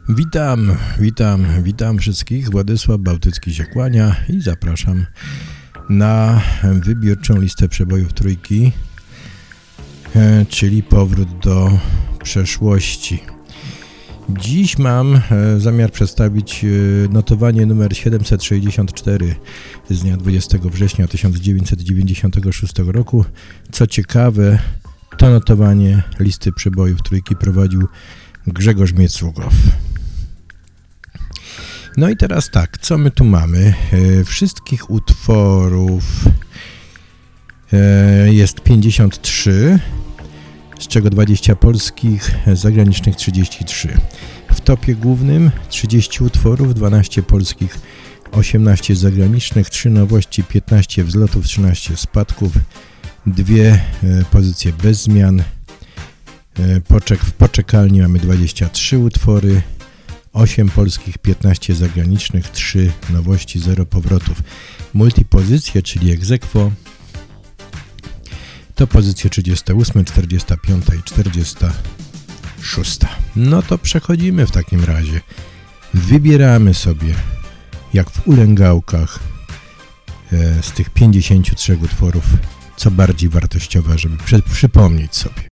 Witam wszystkich. Władysław Bałtycki się kłania i zapraszam na wybiórczą listę przebojów trójki, czyli powrót do przeszłości. Dziś mam zamiar przedstawić notowanie numer 764 z dnia 20 września 1996 roku. Co ciekawe, to notowanie listy przebojów trójki prowadził Grzegorz Miecługow. No i teraz tak, co my tu mamy? Wszystkich utworów jest 53, z czego 20 polskich, zagranicznych 33. W topie głównym 30 utworów, 12 polskich, 18 zagranicznych, 3 nowości, 15 wzlotów, 13 spadków, 2 pozycje bez zmian. W poczekalni mamy 23 utwory, 8 polskich, 15 zagranicznych, 3 nowości, 0 powrotów. Multipozycje, czyli ex aequo, to pozycje 38, 45 i 46. No to przechodzimy w takim razie. Wybieramy sobie, jak w ulęgałkach, z tych 53 utworów, co bardziej wartościowe, żeby przypomnieć sobie.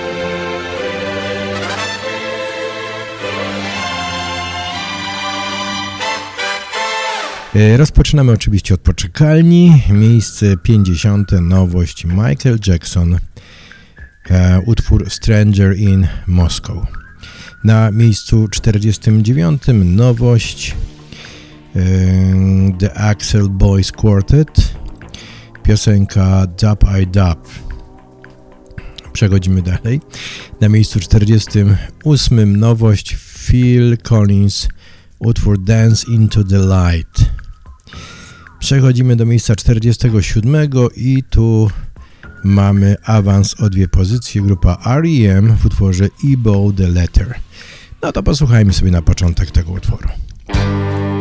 Rozpoczynamy oczywiście od poczekalni. Miejsce 50. Nowość Michael Jackson. Utwór Stranger in Moscow. Na miejscu 49. nowość The Axel Boys Quartet. Piosenka Dub I Dub. Przechodzimy dalej. Na miejscu 48. nowość Phil Collins. Utwór Dance into the Light. Przechodzimy do miejsca 47 i tu mamy awans o 2 pozycje. Grupa R.E.M. w utworze Ebo the Letter. No to posłuchajmy sobie na początek tego utworu.